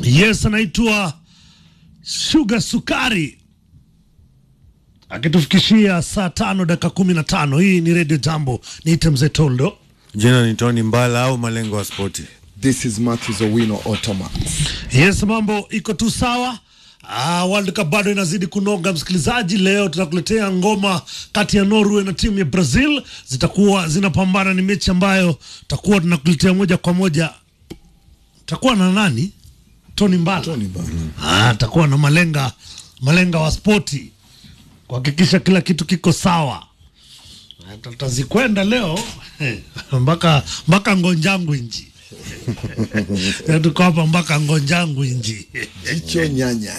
Yes, anaitwa Sugar Sukari, akitufikishia saa 5:15. Hii ni Radio Jambo. Niite Mzee Toldo. Jina ni Tony Mbala au Malengo wa Sporti. This is Matthews Owino Ottoman. Yes, mambo iko tu sawa. World Cup bado inazidi kunoga, msikilizaji. Leo tutakuletea ngoma kati ya Norway na timu ya Brazil. Zitakuwa zinapambana, ni mechi ambayo tutakuwa tunakuletea moja kwa moja. Tutakuwa na nani? Tony Mbala. Tutakuwa na Malenga wa Sporti kuhakikisha kila kitu kiko sawa. Tutazikwenda leo mpaka ngonjangu inji. Tuko hapa mpaka ngonjangu inji. Jicho nyanya.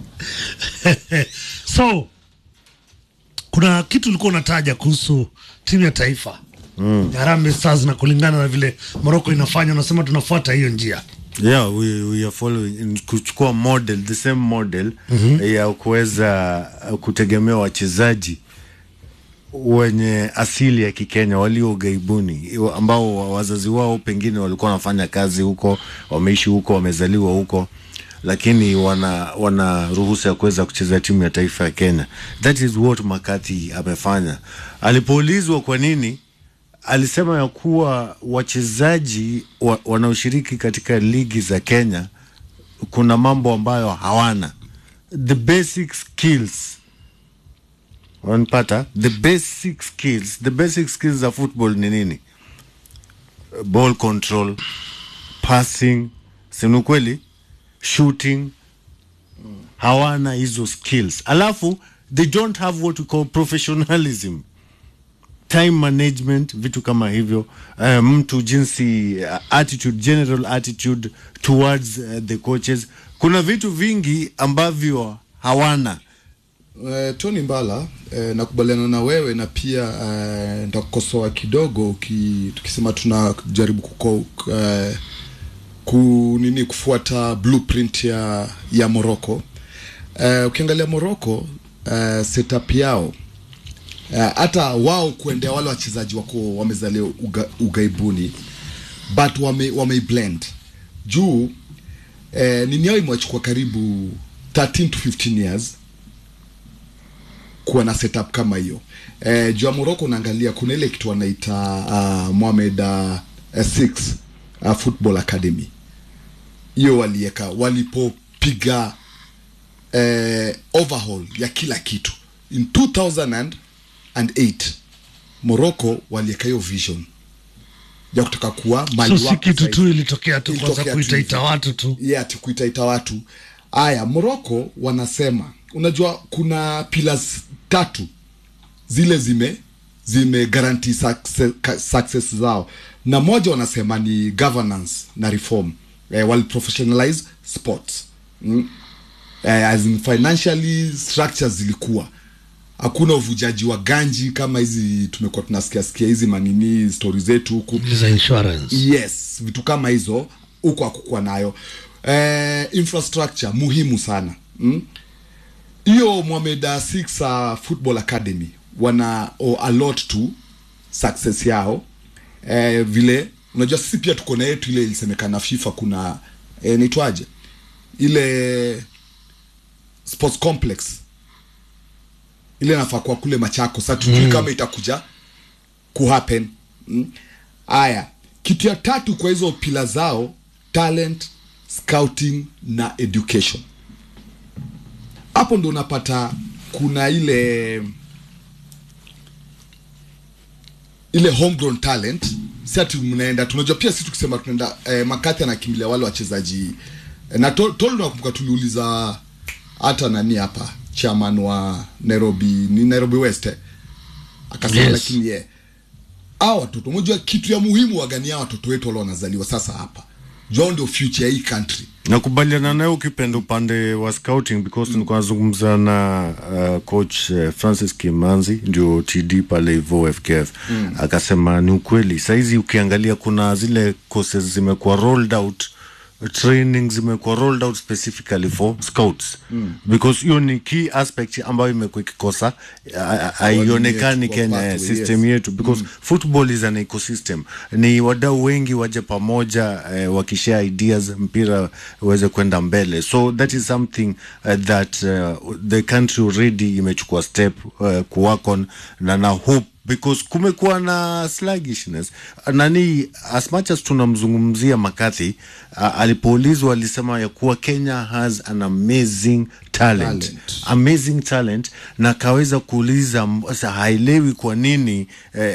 So kuna kitu ulikuwa unataja kuhusu timu ya taifa Harambee Stars, na kulingana na vile Morocco inafanya, unasema tunafuata hiyo njia. Yeah, we are following kuchukua model, the same model ya kuweza kutegemea wachezaji wenye asili ya Kikenya walio ughaibuni, ambao wazazi wao pengine walikuwa wanafanya kazi huko, wameishi huko, wamezaliwa huko, lakini wana ruhusa ya kuweza kucheza timu ya taifa ya Kenya. That is what McCarthy amefanya. Alipoulizwa kwa nini, alisema ya kuwa wachezaji wanaoshiriki katika ligi za Kenya kuna mambo ambayo hawana. The basic skills. Wanapata the basic skills za football ni nini? Ball control, passing, sinu kweli, shooting. Hawana hizo skills. Alafu they don't have what we call professionalism, time management, vitu kama hivyo. Mtu jinsi attitude, general attitude towards the coaches. Kuna vitu vingi ambavyo hawana. Tony Mbala, nakubaliana na wewe, na pia nitakukosoa kidogo tukisema tunajaribu kufuata blueprint ya Morocco. Ukiangalia Morocco, setup yao, hata wao kuendea wale wachezaji wako wamezaliwa ugaibuni, but wame blend juu. Nini yao imewachukua karibu 13 to 15 years kuwa na setup kama hiyo. Juu ya Morocco unaangalia kuna ile kitu wanaita Mohamed VI Football Academy. Hiyo walipopiga overhaul ya kila kitu in 2008, Morocco waliweka hiyo vision ya kutaka kuwa mali wako. So kitu tu ilitokea tu kwanza kuitaita watu tu. Yeah, kuitaita watu. Aya, Morocco wanasema, unajua kuna pillars 3 zile zime guarantee success zao, na moja wanasema ni governance na reform. Wali professionalize sports. As in financially structures zilikuwa hakuna uvujaji wa ganji kama hizi tumekuwa tunasikia hizi manini stories zetu huku za insurance. Yes, vitu kama hizo huko hakukuwa nayo. Infrastructure muhimu sana. Hiyo Mohamed VI Football Academy wana a lot to success yao. Vile unajua sisi pia tuko na yetu ile ilisemekana FIFA kuna nitwaje ile sports complex ile nafaa kwa kule Machako. Sasa tujui kama itakuja happen. Aya, kitu ya 3 kwa hizo pila zao: talent, scouting na education. Hapo ndo unapata kuna ile homegrown talent. Sasa mnaenda, tunajua pia sisi tukisema tunaenda McCarthy anakimbilia wale wachezaji, na Toldo nakumbuka tuliuliza hata nani hapa chairman wa Nairobi West akasema, yes. Lakini hao watoto, unajua kitu ya muhimu wagania watoto wetu wale wanazaliwa sasa hapa, John ndio future hii country. Nakubaliana nayo ukipenda upande wa scouting, because nilikuwa nazungumza na coach Francis Kimanzi, ndio TD pale hivyo FKF. Akasema ni ukweli, saizi ukiangalia kuna zile courses zimekuwa rolled out training zimekuwa rolled out specifically for scouts because hiyo ni key aspect ambayo imekuwa ikikosa haionekani Kenya system yetu because football is an ecosystem. Ni wadau wengi waje pamoja wakishare ideas mpira uweze kwenda mbele, so that is something that the country already imechukua step ku work on na hope because kumekuwa na sluggishness. Nani as much as tunamzungumzia McCarthy alipoulizwa alisema ya kuwa Kenya has an amazing talent na kaweza kuuliza haelewi kwa nini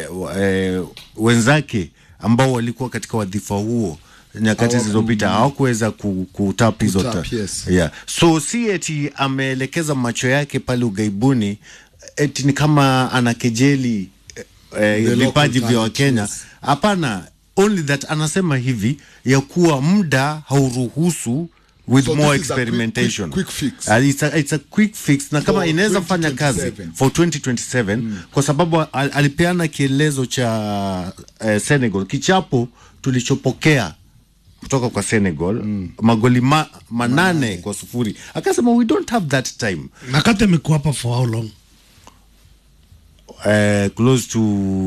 wenzake ambao walikuwa katika wadhifa huo nyakati zilizopita hawakuweza kutap hizo yeah. So si eti ameelekeza macho yake pale ugaibuni eti ni kama anakejeli vipaji vya Wakenya. Hapana, only that anasema hivi ya kuwa muda hauruhusu with so more experimentation. Quick fix. It's a quick fix na kama inaweza fanya kazi for 2027 kwa sababu alipeana kielezo cha Senegal, kichapo tulichopokea kutoka kwa Senegal magoli 8-0. Akasema we don't have that time. Nakate amekuwa hapa for how long? Close to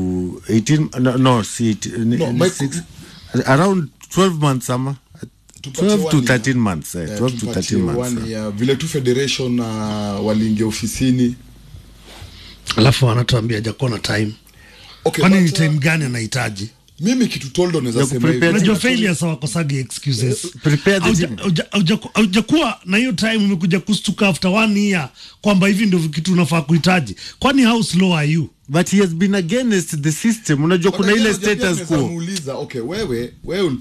18 around 12 months ama 12 to 13 months 12 to 13 months vile tu federation waliingia ofisini alafu anatuambia hajakuwa na time. Okay, kwani time gani anahitaji? Mimi kitu toldo naweza sema hivi, unajua failure sawa kosagi excuses. Hujakuwa na hiyo time, umekuja kustuka after 1 year kwamba hivi ndio kitu unafaa kuhitaji. Kwani how slow are you? But he has been against the system. Unajua kuna ile status quo. Muuliza, okay, wewe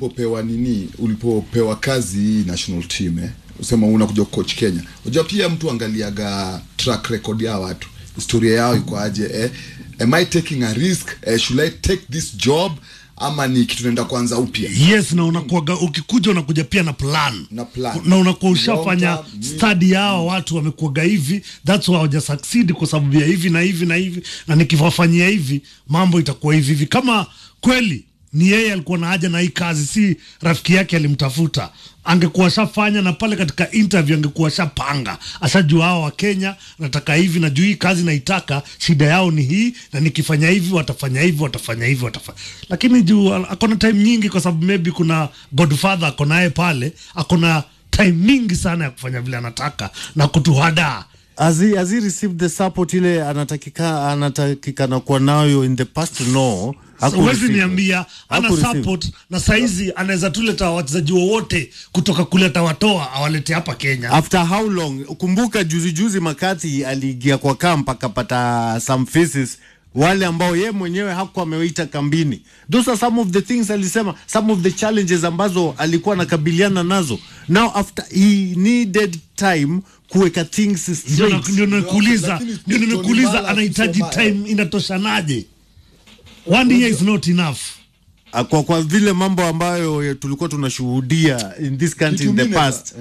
ulipopewa kazi national team usema unakuja coach Kenya. Unajua pia mtu angaliaga track record ya watu, historia yao iko aje. Am I taking a risk? Should I take this job? Ama ni kitu nenda kwanza upya? Yes, na unakuwa ukikuja unakuja pia na plan. Na unakuwa ushafanya study yao watu wamekuwa hivi, that's why hawaja succeed kwa sababu ya hivi na hivi na hivi, na nikifanyia hivi mambo itakuwa hivi. Kama kweli ni yeye alikuwa na haja na hii kazi, si rafiki yake alimtafuta, angekuwa shafanya na pale katika interview angekuwa shapanga, ashajua hao wa Kenya nataka hivi na juu hii kazi naitaka, shida yao ni hii na nikifanya hivi watafanya hivi. Lakini juu akona time nyingi kwa sababu maybe kuna Godfather akona yeye pale, akona time mingi sana ya kufanya vile anataka na kutuhada. Has he received the support ile anatakika na kuwa nayo in the past? No. Huwezi niambia ana support na saizi anaweza tuleta wachezaji wote kutoka kuleta watoa awalete hapa Kenya. After how long? Kumbuka juzi McCarthy aliingia kwa camp akapata some faces wale ambao ye mwenyewe hakuwa amewaita kambini. Those are some of the things alisema, some of the challenges ambazo alikuwa nakabiliana nazo. Now after he needed time kuweka things straight. Ndio nimekuuliza anahitaji time inatoshanaje? 1 year is not enough. Kwa vile mambo ambayo tulikuwa tunashuhudia in this country in the past,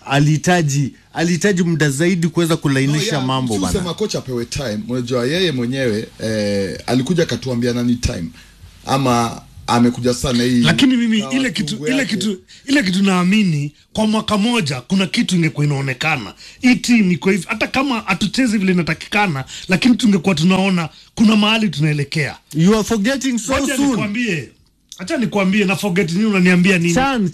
alihitaji muda zaidi kuweza kulainisha mambo bana. Sema kocha apewe time. Unajua yeye mwenyewe alikuja katuambia nani time ama amekuja sana hii. Lakini mimi ile kitu naamini kwa mwaka moja kuna kitu ingekuwa inaonekana. Hii team iko hivi, hata kama atucheze vile inatakikana, lakini tungekuwa tunaona kuna mahali tunaelekea. You are forgetting so soon. Acha nikwambie na forget nini unaniambia nini? Chan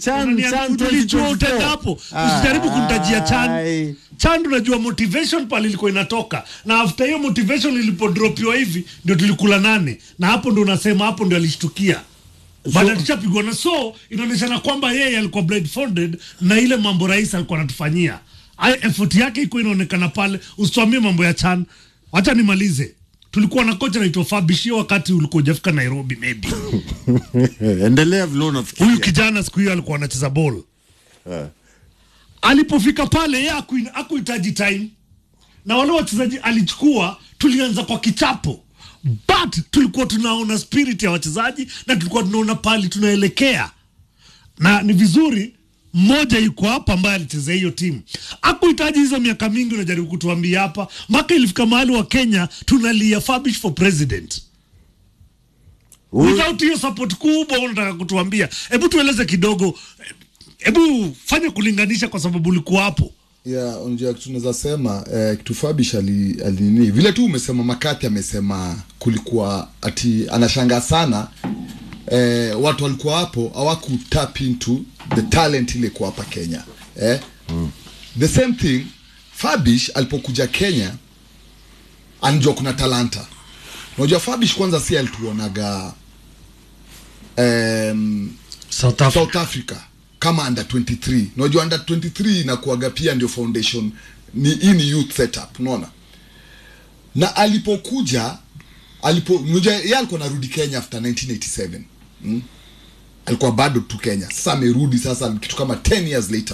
hapo. Usijaribu kunitajia Chan. Chan unajua motivation pale ilikuwa inatoka. Na after hiyo motivation ilipodropiwa hivi ndio tulikula 8. Na hapo ndio unasema hapo ndio alishtukia. Baada tuchapigwa na so inaonyesha kwamba yeye alikuwa blindfolded na ile mambo rais alikuwa anatufanyia. Effort yake iko inaonekana pale. Usituambie mambo ya Chan. Acha nimalize. Tulikuwa na kocha anaitwa Fabishio wakati ulikuwa hujafika Nairobi maybe. Endelea vile unafikiria. Huyu kijana siku hiyo alikuwa anacheza ball. Alipofika pale yeye hakuhitaji time. Na wale wachezaji alichukua tulianza kwa kichapo. But tulikuwa tunaona spirit ya wachezaji na tulikuwa tunaona pale tunaelekea. Na ni vizuri mmoja yuko hapa ambaye alicheza hiyo timu. Hakuhitaji hizo miaka mingi unajaribu kutuambia hapa. Maka ilifika mahali wa Kenya tunalia Fabish for president. Without hiyo support kubwa unataka kutuambia. Hebu tueleze kidogo hebu fanya kulinganisha kwa sababu ulikuwa hapo. Yeah, unajua tunaweza sema kitu Fabish alinini vile tu umesema Makati amesema kulikuwa ati anashangaa sana watu walikuwa hapo hawaku tap into the talent ile kwa hapa Kenya. The same thing Fabish alipokuja Kenya anajua kuna talanta. Unajua Fabish kwanza si alituonaga South Africa kama under 23. Unajua under 23 inakuaga pia ndio foundation ni youth setup, unaona? Na alipokuja unajua yeye alikuwa narudi Kenya after 1987. Alikuwa bado tu Kenya. Sasa amerudi sasa kitu kama 10 years later.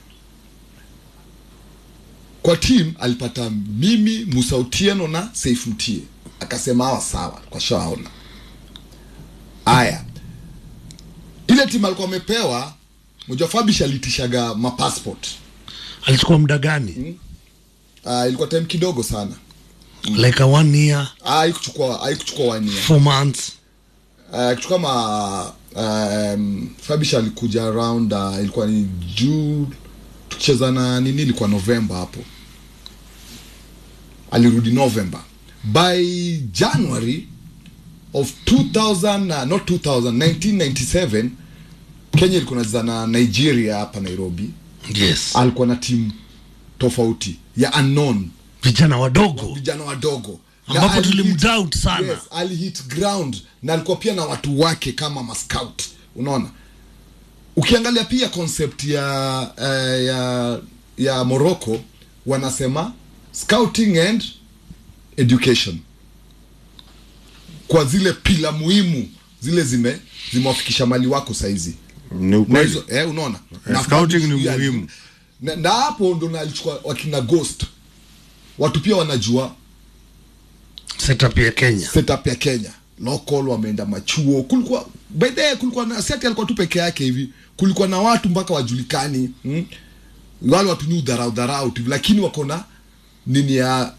Kwa team alipata mimi, Musa Otieno na Saif Mtie. Akasema hawa sawa kwa shaona. Aya. Ile timu alikuwa amepewa, unajua Fabish alitishaga passport. Alichukua muda gani? Ilikuwa time kidogo sana. Like a 1 year. Haikuchukua 1 year. 4 months. Kitu kama Fabish alikuja around ilikuwa ni June, tukicheza na nini ilikuwa November hapo. Alirudi November. By January of 1997 Kenya ilikuwa inacheza na Nigeria hapa Nairobi. Yes. Alikuwa na timu tofauti ya unknown, vijana wadogo ambapo tulimdoubt sana. Yes, alihit ground na alikuwa pia na watu wake kama mascout, unaona? Ukiangalia pia concept ya Morocco wanasema scouting and education. Kwa zile pila muhimu zile zimewafikisha mali wako saizi. Ni ukweli. Unaona? Na scouting ni muhimu. Na hapo ndo alichukua wakina Ghost. Watu pia wanajua setup ya Kenya. Local wameenda machuo. Kulikuwa na seti alikuwa tu peke yake hivi. Kulikuwa na watu mpaka wajulikani. Wale watu ni dharau tu, lakini wako na nini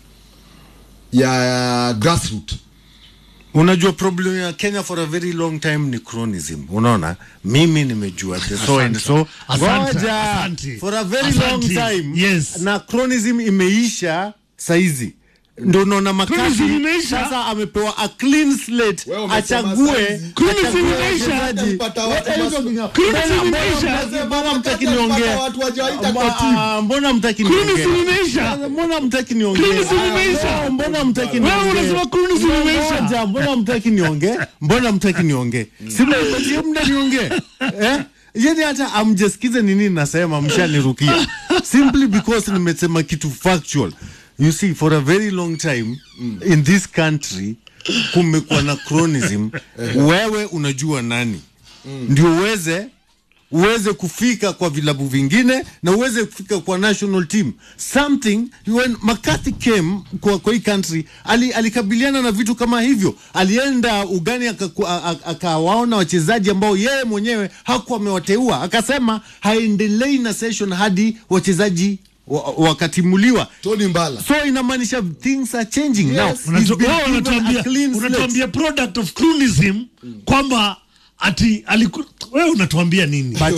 ya grassroots. Unajua problem ya Kenya for a very long time ni chronism. Unaona? Mimi nimejua so and so. Asante. For a very long time. Yes. Na chronism imeisha saizi. Ndio unaona Makati sasa amepewa a clean slate, achague mbona mtaki niongee? Mbona mtaki niongee? Mbona mtaki niongee? Mbona mtaki niongee? Simpatie muda niongee. Yeye hata amjesikize nini nasema, mshanirukia. Simply because nimesema kitu factual. You see, for a very long time in this country kumekuwa na chronism. Wewe unajua nani ndio uweze kufika kwa vilabu vingine na uweze kufika kwa national team. Something when McCarthy came kwa hii country alikabiliana na vitu kama hivyo. Alienda ugani akawaona wachezaji ambao yeye mwenyewe hakuwa amewateua, akasema haendelei na session hadi wachezaji wakatimuliwa. Tony Mbala. So inamaanisha things are changing. Yes. Now unatuambia product of chronism kwamba ati wewe unatuambia nini? A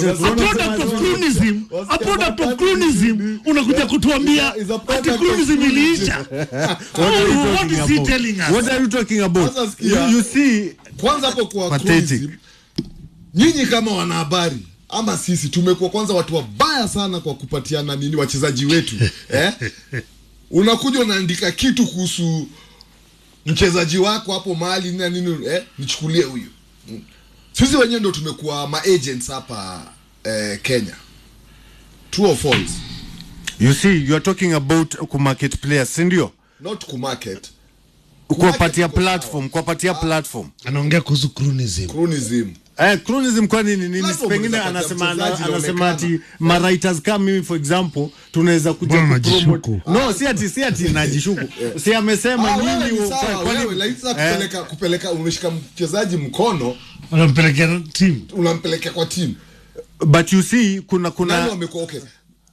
product of chronism unakuja kutuambia ati chronism iliisha. What is he telling us? What are you talking about? You see, kwanza hapo kwa chronism, nyinyi kama wanahabari ama sisi tumekuwa kwanza watu wabaya sana kwa kupatiana nini wachezaji wetu. Unakuja unaandika kitu kuhusu mchezaji wako hapo mahali nini nichukulie huyu. Sisi wenyewe ndio tumekuwa agents hapa Kenya. True or false? You see, you are talking about market players, ndio? Not market. Kupatia platform. Anaongea kuhusu chronism. Chronism kwa nini pengine anasema ati ma writers kama mimi for example tunaweza kuja kupromote. No, si ati najishuku. Si amesema nini kupeleka unashika mchezaji mkono unampelekea kwa team. But you see kuna nani wamekuwa okay.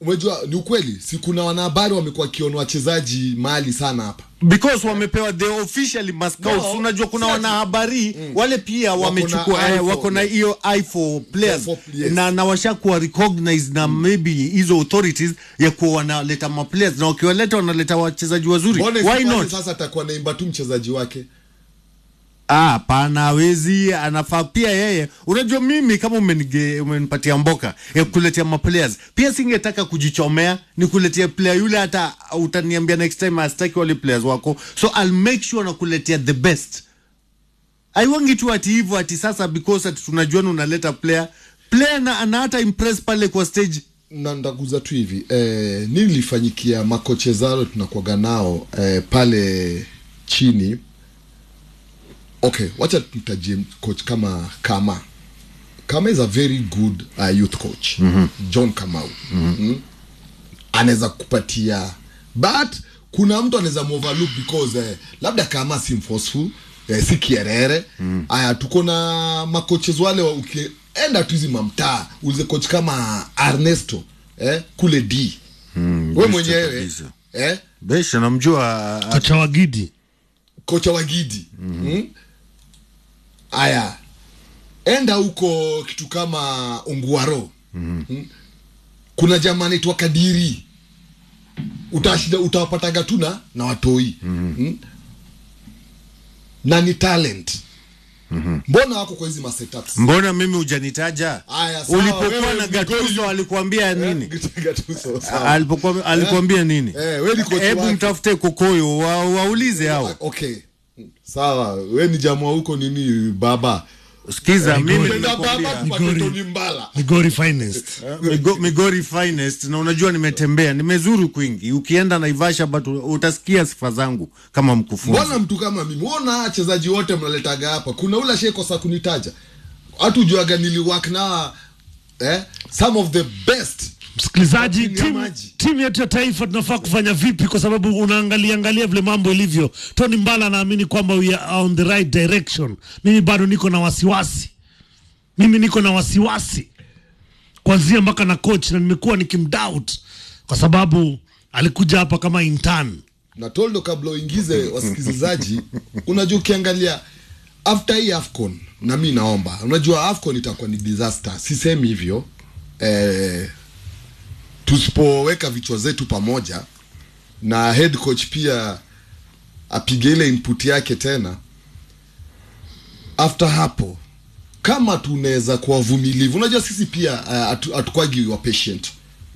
umejua ni ukweli, si kuna wanahabari wamekuwa kiona wachezaji mahali sana hapa because wamepewa the officially mascouts. No, unajua kuna wanahabari wale pia wamechukua wako na hiyo eye for players yes. na washakuwa recognized na maybe hizo authorities ya kuwa wanaleta ma players, na wakiwaleta wanaleta wachezaji wazuri. Why not? Sasa atakuwa naimba tu mchezaji wake. Pana hawezi, anafaa pia yeye. Unajua mimi kama umenipatia mboka ya kuletea ma players, pia singetaka kujichomea ni kuletea player yule hata utaniambia next time astaki wale players wako, so I'll make sure na kuletea the best. I wangi tu ati hivyo ati sasa because ati tunajua unaleta player na hata impress pale kwa stage. Na ndaguza tu hivi nini lifanyikia makoche zao tunakuaga nao pale chini. Okay, wacha tutajie coach kama Kama is a very good youth coach. John Kamau. Anaweza kupatia, but kuna mtu anaweza overlook because labda Kama si forceful, si kierere. Aya tuko na makoches wale ukienda tu hizi mamtaa, ulize coach kama Ernesto kule D. Wewe mwenyewe Besha namjua kocha wa Gidi. Aya enda huko kitu kama Unguaro. Kuna jamaa anaitwa Kadiri, utawapataga tu na watoi. Na ni talent. Mbona wako kwa hizi setups? Mbona mimi hujanitaja? Ulipokuwa na Gattuso alikuambia nini? Gattuso alikuambia nini? Wewe ni coach. Hebu mtafute Kokoyo waulize hao. Okay. Sawa, wewe ni jamaa huko nini baba? Sikiza mimi Migori finest na unajua nimetembea, nimezuru kwingi. Ukienda Naivasha utasikia sifa zangu kama mkufunzi. Mbona mtu kama mimi, unaona wachezaji wote mnaletaga hapa, kuna ule sheko sa kunitaja. Watu juaga niliwork na some of the best. Msikilizaji, timu yetu ya taifa tunafaa kufanya vipi? Kwa sababu unaangalia vile mambo ilivyo. Tony Mbala naamini kwamba we are on the right direction. Mimi bado niko na wasiwasi. Kwanzia mpaka na coach, na nimekuwa nikimdoubt kwa sababu alikuja hapa kama intern. Na toldo kabla uingize wasikilizaji, unajua ukiangalia after hii AFCON, na mimi naomba, unajua AFCON itakuwa ni disaster. Sisemi hivyo. Tusipoweka vichwa zetu pamoja na head coach pia apige ile input yake tena, after hapo kama tunaweza kuwa vumilivu. Unajua sisi pia atukwagi wa patient.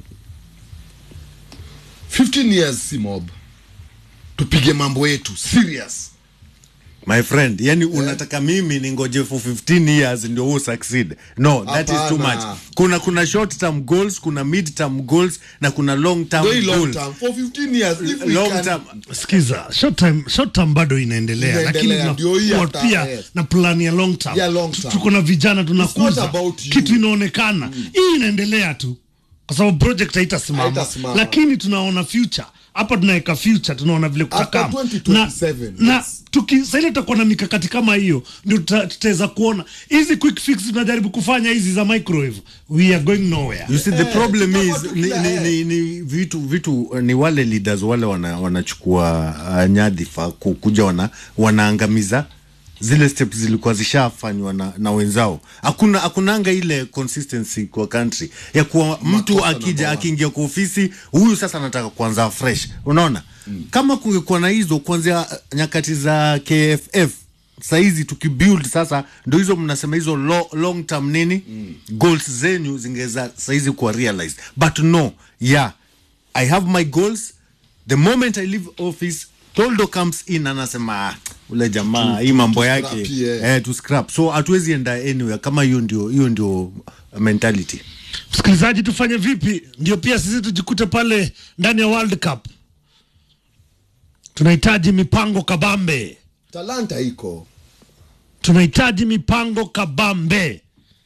15 years si mob. Tupige mambo yetu serious. My friend, yani unataka mimi ningoje for 15 years ndio u succeed? No, that is too much. Kuna short term goals, kuna mid term goals na kuna long term goals. For 15 years if we long term. Sikiza, short term bado inaendelea, lakini tunakuwa pia na plan ya long term. Tuko na vijana tunakuza, kitu inaonekana. Hii inaendelea tu kwa sababu project haitasimama, lakini tunaona future. Hapa tunaweka future, tunaona vile kutakaa. Na tukisaidia tutakuwa na mikakati kama hiyo, ndio tutaweza kuona hizi quick fix tunajaribu kufanya hizi za microwave. We are going nowhere. You see the problem is ni vitu ni wale leaders wale wanachukua nyadhifa kuja wanaangamiza zile steps zilikuwa zishafanywa na wenzao. Hakunanga ile consistency kwa country ya kuwa mtu akiingia kwa ofisi, huyu sasa anataka kuanza fresh. Unaona? Kama kungekuwa na hizo kuanzia nyakati za KFF, saizi tukibuild sasa ndio hizo mnasema hizo long term goals zenyu zingeza saizi kuwa realized. But no, I have my goals. The moment I leave office, Toldo comes in anasema ule jamaa hii mambo yake to scrap. So hatuwezi enda anywhere kama hiyo ndio mentality. Msikilizaji, tufanye vipi ndio pia sisi tujikute pale ndani ya World Cup? Tunahitaji mipango kabambe. Talanta iko. Tunahitaji mipango kabambe.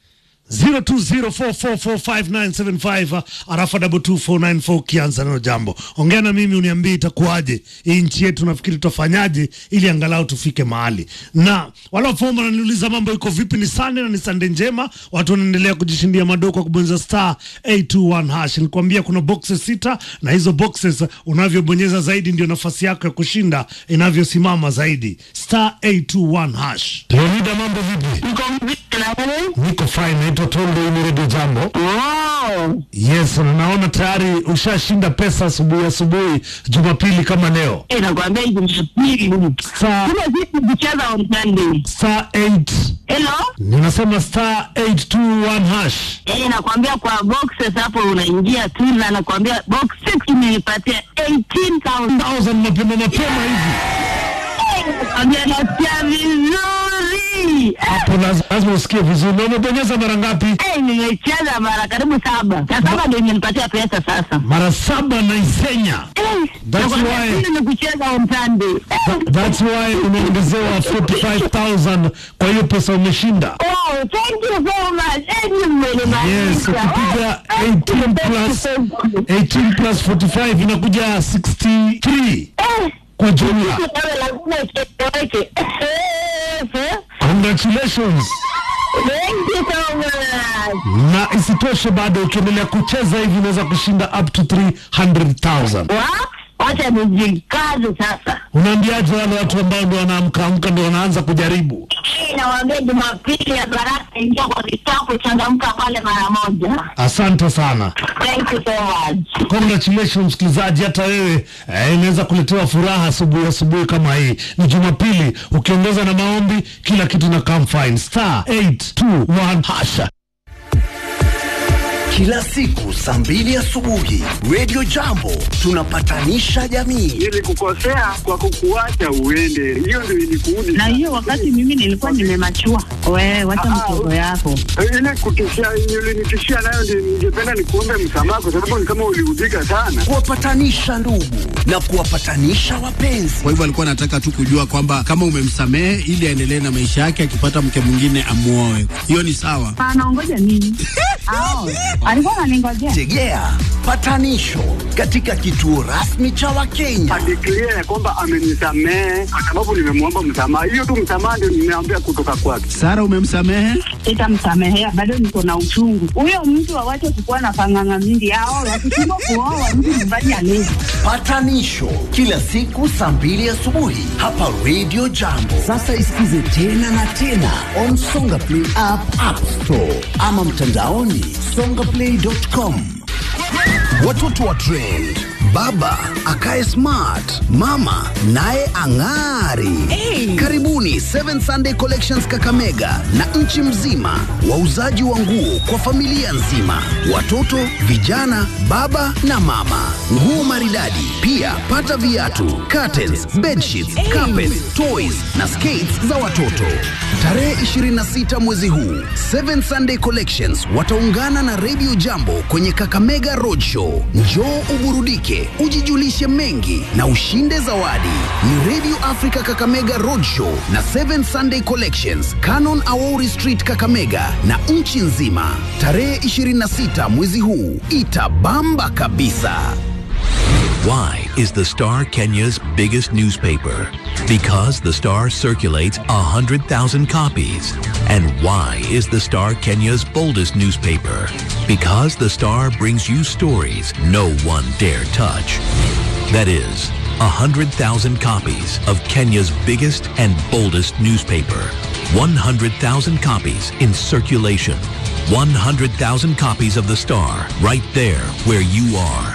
0204445975 arafa 22494 kianza neno jambo. Ongea na mimi uniambie itakuaje hii nchi yetu, nafikiri tutafanyaje ili angalau tufike mahali. Na wala fomu wananiuliza mambo iko vipi, ni Sunday na ni Sunday njema, watu wanaendelea kujishindia madoko kwa kubonyeza star 821 hash. Nilikwambia kuna boxes 6 na hizo boxes unavyobonyeza zaidi ndio nafasi yako ya kushinda inavyosimama zaidi. Star 821 hash. Leonida, mambo vipi? Niko fine, naitwa Tondo, hii ni Radio Jambo. Wow. Yes, naona tayari ushashinda pesa asubuhi Jumapili kama leo. Nakwambia Jumapili. Star 8. Hello? Ninasema star 821 hash. Nakwambia kwa boxes hapo unaingia tu na nakwambia box 6 imenipatia 18,000 mapema hivi. Nakwambia nasikia vizuri. Hapo lazima usikie vizuri. Na umebonyeza mara ngapi? Nimecheza mara karibu 7. Sasa ndio imenipatia pesa sasa. Mara 7 na isenya. That's why nimekucheza on Sunday. That's why umeongezewa 45,000 kwa hiyo pesa umeshinda. Oh, thank you so much. Yes, ukipiga 18 plus 45 inakuja 63 kwa jumla. Congratulations. Thank you so much. Na isitoshe bado ukiendelea kucheza hivi unaweza kushinda up to 300,000. Wacha nijikaze sasa. Unaambiaje wale watu ambao ndio wanaamka ndio wanaanza kujaribu? Nawaambia Jumapili ya baraka, ingia kwa kitabu, changamka pale mara moja. Asante sana. Thank you so much. Congratulations msikilizaji, hata wewe inaweza kuletewa furaha asubuhi kama hii. Ni Jumapili, ukiongeza na maombi kila kitu na come fine. Star 821 hasha. Kila siku saa 2 asubuhi Radio Jambo tunapatanisha jamii. Nilikukosea kwa kukuacha uende, hiyo ndio ilikuudi. Na hiyo wakati mimi nilikuwa nimemachua. Wewe wacha mtoto yako. Ile kutishia ulinitishia nayo ndio ningependa nikuombe msamaha, kwa sababu ni kama uliudhika sana. Kuwapatanisha ndugu na kuwapatanisha wapenzi. Kwa hivyo alikuwa anataka tu kujua kwamba kama umemsamehe ili aendelee na maisha yake, akipata mke mwingine amuoe. Hiyo ni sawa. Anaongoja nini? Alikuwa ananingojea. Tegea patanisho katika kituo rasmi cha Wakenya. Adeclare ya kwamba amenisamehe kwa sababu nimemwomba msamaha. Hiyo tu msamaha ndio nimeambia kutoka kwake. Sara, umemsamehe? Sitamsamehea, bado niko na uchungu. Huyo mtu awache kukuwa na panganga mingi hao, wakishindwa kuoa mtu nyumbani alezi. Patanisho kila siku saa 2 asubuhi hapa Radio Jambo. Sasa isikize tena na tena on Songa Play App Store ama mtandaoni songaplay.com. Watoto wa trend, baba akae smart, mama naye ang'ari. Karibuni 7 Sunday Collections Kakamega na nchi mzima, wauzaji wa nguo kwa familia nzima, watoto, vijana, baba na mama. Nguo maridadi, pia pata viatu, curtains, bedsheets, carpets, toys na skates za watoto. Tarehe 26 mwezi huu 7 Sunday Collections wataungana na Radio Jambo kwenye Kakamega Roadshow. Njoo uburudike, ujijulishe mengi na ushinde zawadi. Ni Radio Africa Kakamega Roadshow na 7 Sunday Collections, Canon Awori Street Kakamega na nchi nzima. Tarehe 26 mwezi huu itabamba kabisa. Why is the Star Kenya's biggest newspaper? Because the Star circulates 100,000 copies. And why is the Star Kenya's boldest newspaper? Because the Star brings you stories no one dare touch. That is, 100,000 copies of Kenya's biggest and boldest newspaper. 100,000 copies in circulation. 100,000 copies of the Star right there where you are.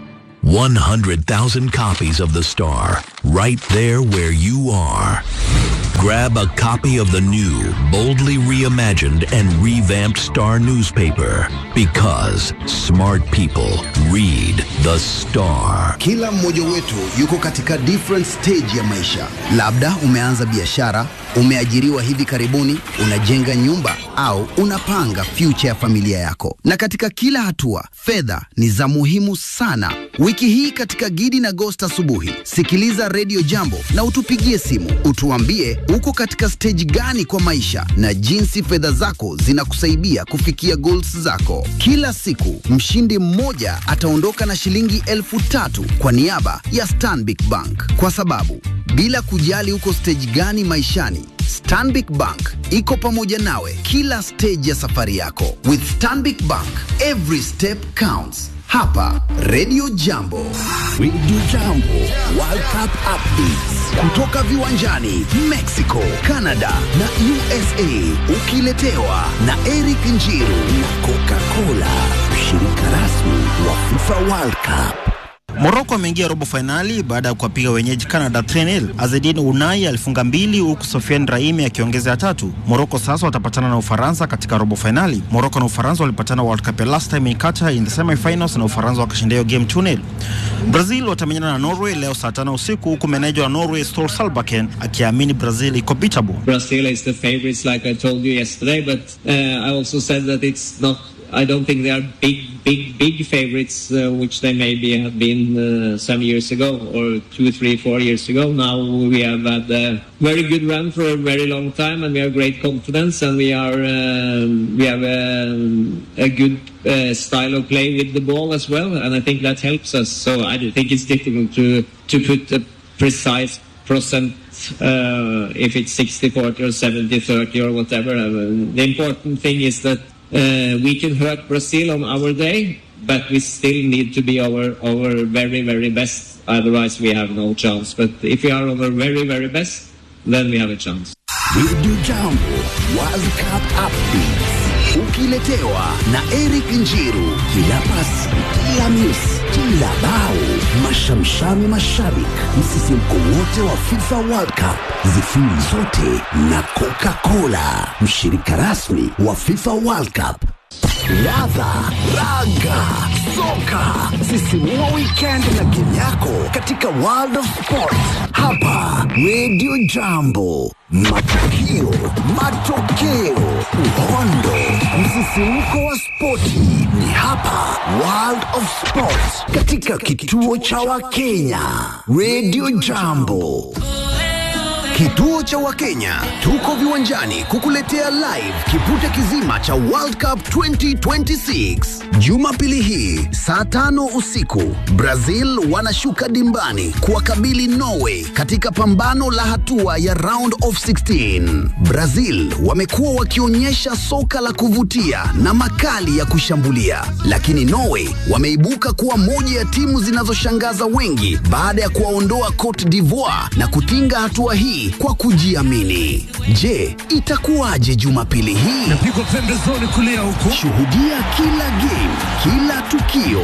100,000 copies of the Star, right there where you are. Grab a copy of the new, boldly reimagined and revamped Star newspaper, because smart people read the Star. Kila mmoja wetu yuko katika different stage ya maisha. Labda umeanza biashara, umeajiriwa hivi karibuni, unajenga nyumba au unapanga future ya familia yako. Na katika kila hatua, fedha ni za muhimu sana. Wiki hii katika Gidi na Gosta asubuhi, sikiliza Radio Jambo na utupigie simu. Utuambie uko katika stage gani kwa maisha na jinsi fedha zako zinakusaidia kufikia goals zako. Kila siku, mshindi mmoja ataondoka na shilingi 3,000 kwa niaba ya Stanbic Bank. Kwa sababu, bila kujali uko stage gani maishani, Stanbic Bank iko pamoja nawe kila stage ya safari yako. With Stanbic Bank, every step counts. Hapa Radio Jambo. Radio Jambo World Cup updates kutoka viwanjani Mexico, Canada na USA, ukiletewa na Eric Njiru na Coca-Cola, mshirika rasmi wa FIFA World Cup. Morocco ameingia robo finali baada ya kuwapiga wenyeji Canada 3-0. Azedine Unai alifunga 2 huku Sofiane Raimi akiongeza 3. Morocco sasa watapatana na Ufaransa katika robo finali. Morocco na Ufaransa walipatana World Cup last time in Qatar in the semi-finals na Ufaransa wakashinda hiyo game 2-0. Brazil watamenyana na Norway leo saa 5 usiku huku meneja wa Norway Ståle Solbakken akiamini Brazil iko beatable. Brazil is the favorites like I told you yesterday, but I also said that it's not, I don't think they are big favorites, which they maybe have been some years ago, or 2, 3, 4 years ago. Now we have had a very good run for a very long time, and we have great confidence, and we have a good style of play with the ball as well, and I think that helps us. So I think it's difficult to put a precise percent, if it's 60-40 or 70-30 or whatever. The important thing is that we can hurt Brazil on our day, but we still need to be our very, very best. Otherwise, we have no chance. But if we are on our very, very best, then we have a chance. Radio Jambo World Cup updates, ukiletewa na Eric Njiru. Kila pasi, kila miss, kila bao, mashamshami mashabik, msisimko wote wa FIFA World Cup, zifiri zote na Coca-Cola, mshirika rasmi wa FIFA World Cup. Ladha, raga, soka, sisimua weekend na game yako katika World of Sport. Hapa Radio Jambo. Matokeo, uhondo, msisimko wa spoti ni hapa World of Sport katika kituo cha Wakenya. Radio Jambo. Kituo cha Wakenya, tuko viwanjani kukuletea live kipute kizima cha World Cup 2026. Jumapili hii, saa 5 usiku, Brazil wanashuka dimbani kuwakabili Norway katika pambano la hatua ya round of 16. Brazil wamekuwa wakionyesha soka la kuvutia na makali ya kushambulia, lakini Norway wameibuka kuwa moja ya timu zinazoshangaza wengi baada ya kuwaondoa Cote d'Ivoire na kutinga hatua hii kwa kujiamini. Je, itakuwaje Jumapili hii? Napigwa pembezoni kulia huko. Shuhudia kila game, kila tukio